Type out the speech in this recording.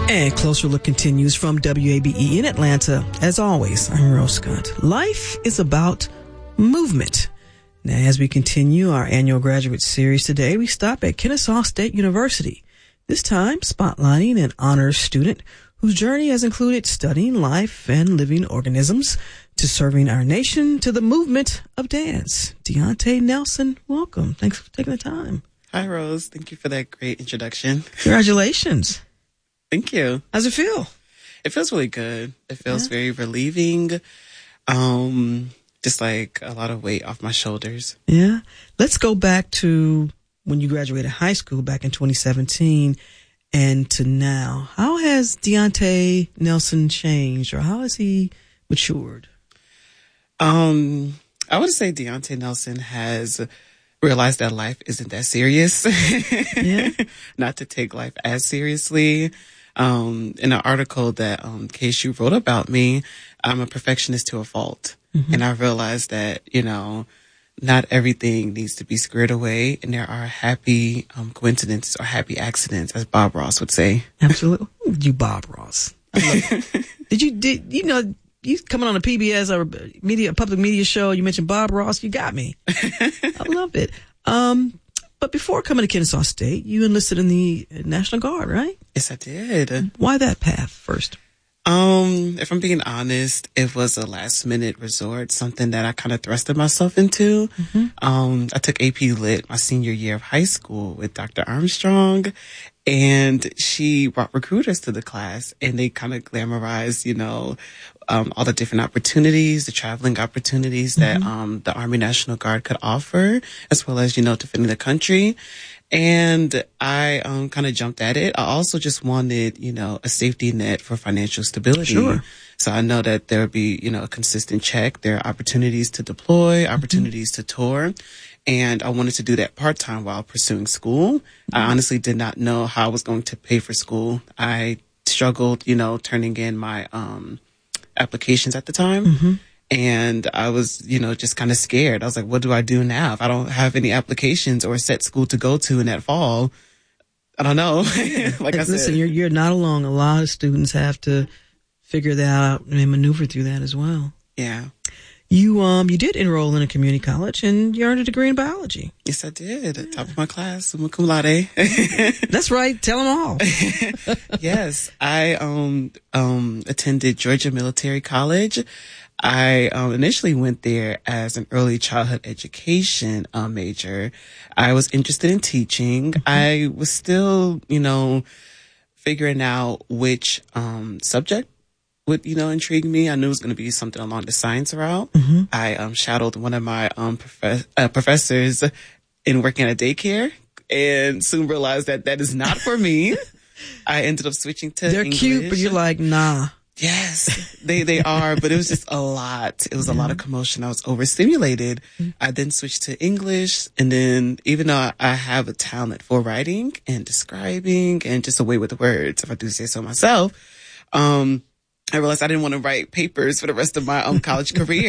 And Closer Look continues from WABE in Atlanta. As always, I'm Rose Scott. Life is about movement. Now, as we continue our annual graduate series today, we stop at Kennesaw State University. This time, spotlighting an honors student whose journey has included studying life and living organisms to serving our nation to the movement of dance. Deontay Nelson, welcome. Thanks for taking the time. Hi, Rose. Thank you for that great introduction. Congratulations. Thank you. How's it feel? It feels really good. It feels very relieving. Just like a lot of weight off my shoulders. Yeah. Let's go back to when you graduated high school back in 2017 and to now. How has Deontay Nelson changed, or how has he matured? I would say Deontay Nelson has realized that life isn't that serious. Yeah. Not to take life as seriously. In an article that KSU wrote about me, I'm a perfectionist to a fault. Mm-hmm. And I realized that, not everything needs to be squared away, and there are happy coincidences or happy accidents, as Bob Ross would say. Absolutely. You, Bob Ross. You coming on a PBS or public media show, you mentioned Bob Ross, you got me. I love it. But before coming to Kennesaw State, you enlisted in the National Guard, right? Yes, I did. Why that path first? If I'm being honest, it was a last minute resort, something that I kind of thrusted myself into. Mm-hmm. I took AP Lit my senior year of high school with Dr. Armstrong, and she brought recruiters to the class, and they kind of glamorized, all the different opportunities, the traveling opportunities that the Army National Guard could offer, as well as, defending the country. And I kind of jumped at it. I also just wanted, a safety net for financial stability. Sure. So I know that there would be, a consistent check. There are opportunities to deploy, opportunities to tour. And I wanted to do that part-time while pursuing school. I honestly did not know how I was going to pay for school. I struggled, turning in my applications at the time. Mm-hmm. And I was, just kind of scared. I was like, what do I do now if I don't have any applications or a set school to go to in that fall? I don't know. Listen, you're not alone. A lot of students have to figure that out and maneuver through that as well. Yeah. You did enroll in a community college and you earned a degree in biology. Yes, I did. At top of my class, summa cum laude. That's right. Tell them all. Yes, I attended Georgia Military College. I initially went there as an early childhood education major. I was interested in teaching. Mm-hmm. I was still, figuring out which subject would, intrigue me. I knew it was going to be something along the science route. Mm-hmm. I shadowed one of my professors in working at a daycare and soon realized that is not for me. I ended up switching to English. They're cute, but you're like, nah. Yes, they are, but it was just a lot. It was a lot of commotion. I was overstimulated. Mm-hmm. I then switched to English, and then even though I have a talent for writing and describing and just a way with words, if I do say so myself, I realized I didn't want to write papers for the rest of my college career.